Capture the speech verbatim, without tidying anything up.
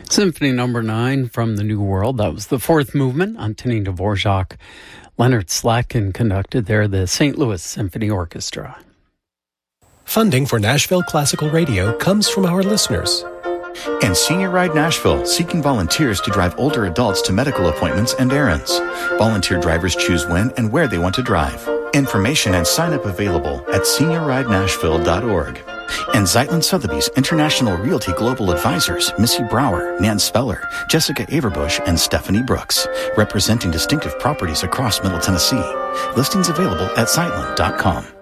Symphony number nine from the New World. That was the fourth movement. Antonin Dvorak. Leonard Slatkin conducted there, the Saint Louis Symphony Orchestra. Funding for Nashville Classical Radio comes from our listeners. And Senior Ride Nashville, seeking volunteers to drive older adults to medical appointments and errands. Volunteer drivers choose when and where they want to drive. Information and sign-up available at senior ride nashville dot org. And Zeitlin Sotheby's International Realty Global Advisors, Missy Brower, Nan Speller, Jessica Averbush, and Stephanie Brooks, representing distinctive properties across Middle Tennessee. Listings available at zeitlin dot com.